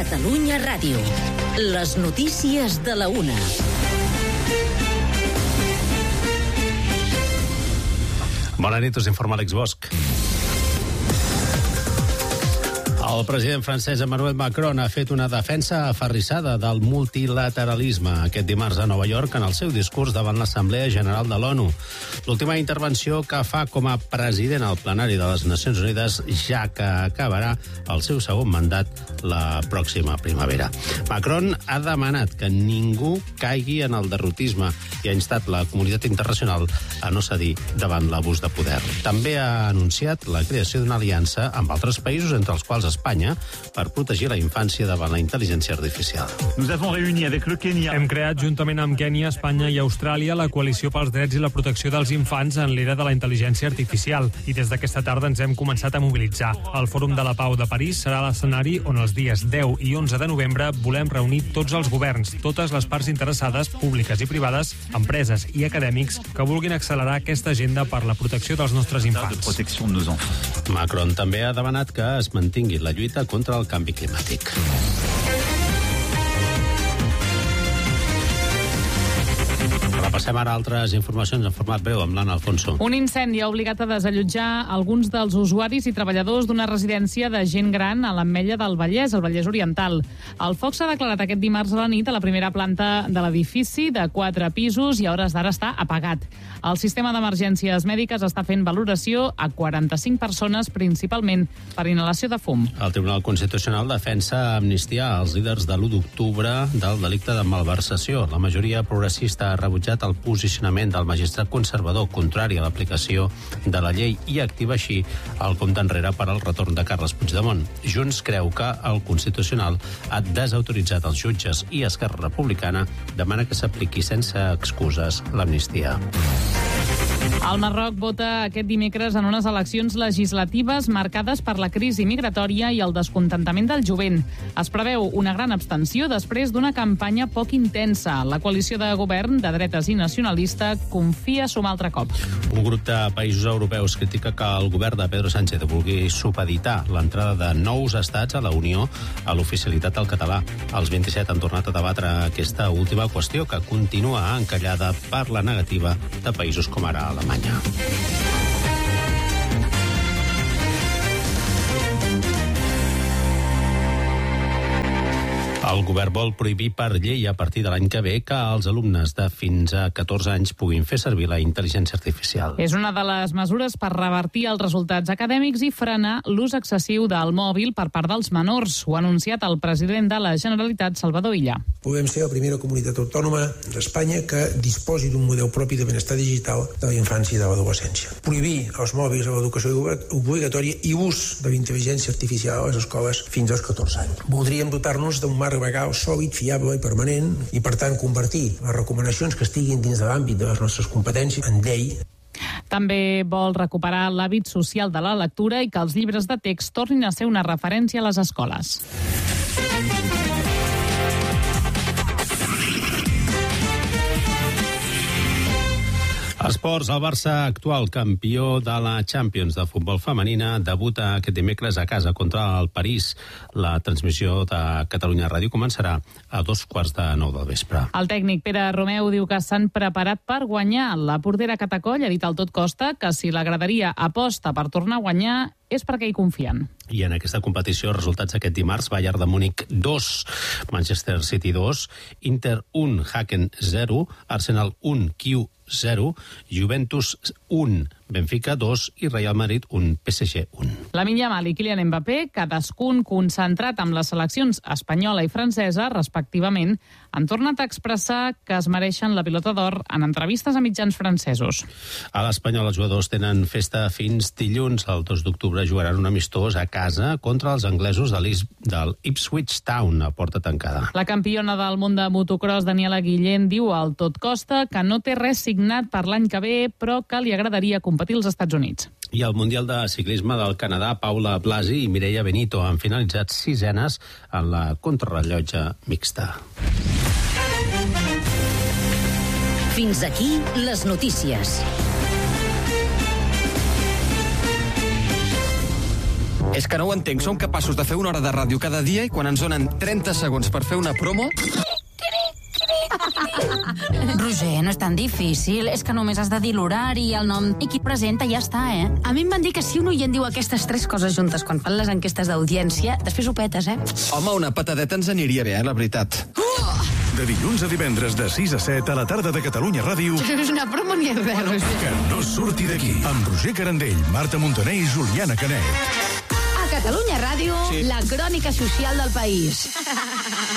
Catalunya Ràdio. Les notícies de la 1. Bona nit, us informa Àlex Bosch. El president francès Emmanuel Macron ha fet una defensa aferrissada del multilateralisme aquest dimarts a Nova York en el seu discurs davant l'Assemblea General de l'ONU. L'última intervenció que fa com a president al plenari de les Nacions Unides, ja que acabarà el seu segon mandat la pròxima primavera. Macron ha demanat que ningú caigui en el derrotisme i ha instat la comunitat internacional a no cedir davant l'abús de poder. També ha anunciat la creació d'una aliança amb altres països, entre els quals Espanya, per protegir la infància davant la intel·ligència artificial. Hem creat juntament amb Kènia, Espanya i Austràlia la Coalició pels Drets i la Protecció dels Infants en l'era de la intel·ligència artificial i des d'aquesta tarda ens hem començat a mobilitzar. El Fòrum de la Pau de París serà l'escenari on els dies 10 i 11 de novembre volem reunir tots els governs, totes les parts interessades, públiques i privades, empreses i acadèmics que vulguin accelerar aquesta agenda per la protecció dels nostres infants. Macron també ha demanat que es mantingui la lluita contra el canvi climàtic. Repassem ara altres informacions en format breu amb l'Anna Alfonso. Un incendi ha obligat a desallotjar alguns dels usuaris i treballadors d'una residència de gent gran a l'Ametlla del Vallès, al Vallès Oriental. El foc s'ha declarat aquest dimarts a la nit a la primera planta de l'edifici de 4 pisos i a hores d'ara està apagat. El sistema d'emergències mèdiques està fent valoració a 45 persones, principalment per inhalació de fum. El Tribunal Constitucional defensa amnistiar els líders de l'1 d'octubre del delicte de malversació. La majoria progressista ha rebutjat el posicionament del magistrat conservador contrari a l'aplicació de la llei i activa així el compte enrere per al retorn de Carles Puigdemont. Junts creu que el Constitucional ha desautoritzat els jutges i Esquerra Republicana demana que s'apliqui sense excuses l'amnistia. El Marroc vota aquest dimecres en unes eleccions legislatives marcades per la crisi migratòria i el descontentament del jovent. Es preveu una gran abstenció després d'una campanya poc intensa. La coalició de govern de dretes i nacionalista confia sumar altre cop. Un grup de països europeus critica que el govern de Pedro Sánchez vulgui supeditar l'entrada de nous estats a la Unió a l'oficialitat del català. Els 27 han tornat a debatre aquesta última qüestió que continua encallada per la negativa de països com ara Alemanya. El govern vol prohibir per llei a partir de l'any que ve que els alumnes de fins a 14 anys puguin fer servir la intel·ligència artificial. És una de les mesures per revertir els resultats acadèmics i frenar l'ús excessiu del mòbil per part dels menors. Ho ha anunciat el president de la Generalitat, Salvador Illa. Podem ser la primera comunitat autònoma d'Espanya que disposi d'un model propi de benestar digital de la infància i de l'adolescència. Prohibir els mòbils a l'educació obligatòria i ús de la intel·ligència artificial a les escoles fins als 14 anys. Voldríem dotar-nos d'un marc legal sòlid, fiable i permanent i, per tant, convertir les recomanacions que estiguin dins de l'àmbit de les nostres competències en llei. També vol recuperar l'hàbit social de la lectura i que els llibres de text tornin a ser una referència a les escoles. Esports, el Barça, actual campió de la Champions de futbol femenina, debuta aquest dimecres a casa contra el París. La transmissió de Catalunya Ràdio començarà a 8:45 del vespre. El tècnic Pere Romeu diu que s'han preparat per guanyar. La portera Catacoll ha dit al Tot Costa que si la graderia aposta per tornar a guanyar és perquè hi confien. I en aquesta competició, resultats aquest dimarts: Bayern de Múnich 2, Manchester City 2, Inter 1, Haken 0, Arsenal 1, Q 0, Juventus 1, Benfica 2 i Real Madrid 1, PSG 1. Lamine Yamal i Kylian Mbappé, cadascun concentrat amb les seleccions espanyola i francesa, respectivament, han tornat a expressar que es mereixen la pilota d'or en entrevistes a mitjans francesos. A l'Espanyol els jugadors tenen festa fins dilluns. El 2 d'octubre jugaran un amistós a casa contra els anglesos del Ipswich Town a porta tancada. La campiona del món de motocross, Daniela Guillén, diu al Tot Costa que no té res signat per l'any que ve, però que li agradaria competir als Estats Units. I al Mundial de Ciclisme del Canadà, Paula Blasi i Mireia Benito han finalitzat 6enes en la contrarrellotge mixta. Fins aquí les notícies. És que no ho entenc. Som capaços de fer una hora de ràdio cada dia i quan ens donen 30 segons per fer una promo... Roger, no és tan difícil. És que només has de dir l'horari, el nom i qui presenta, ja està, eh? A mi em van dir que si un oient diu aquestes 3 coses juntes quan fan les enquestes d'audiència, després ho petes, eh? Home, una patadeta ens aniria bé, la veritat. De dilluns a divendres de 6 a 7 a la tarda de Catalunya Ràdio. És una promo ni res, Roger. Que no surti d'aquí. Amb Roger Carandell, Marta Montaner i Juliana Canet. A Catalunya Ràdio, la crònica social del país.